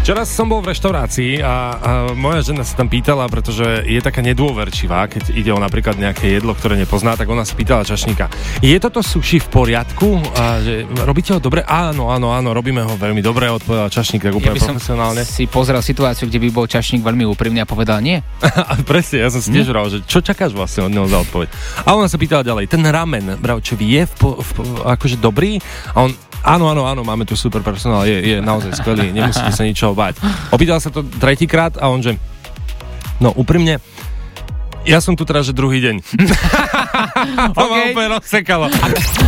Včera som bol v reštaurácii a moja žena sa tam pýtala, pretože je taká nedôverčivá, keď ide o napríklad nejaké jedlo, ktoré nepozná, tak ona sa pýtala čašníka: je toto sushi v poriadku? A že robíte ho dobre? Áno, robíme ho veľmi dobre, odpovedal čašník tak úplne profesionálne. Si pozrel situáciu, kde by bol čašník veľmi úprimný a povedal nie. A presne, ja som si tiež hovoril, že čo čakáš vlastne od neho za odpoveď. A ona sa pýtala ďalej: ten ramen, bravčovi, je akože dobrý? A on: áno, máme tu super personál, je naozaj skvelý, nemusíte sa ničoho báť. Opýtal sa to tretíkrát a on že: no úprimne, ja som tu teraz, že druhý deň. To ma úplne rozsekalo.